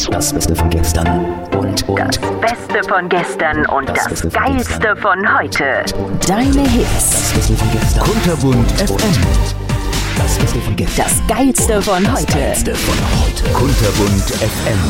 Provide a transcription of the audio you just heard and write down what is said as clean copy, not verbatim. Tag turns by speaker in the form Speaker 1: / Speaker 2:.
Speaker 1: Das Beste von gestern und.
Speaker 2: Das Beste von gestern und das Geilste von heute. Deine Hits.
Speaker 1: Das Beste von gestern.
Speaker 3: Kunterbunt FM.
Speaker 1: Das Beste von gestern.
Speaker 2: Das Geilste von heute.
Speaker 1: Das Geilste von heute.
Speaker 3: Kunterbunt FM.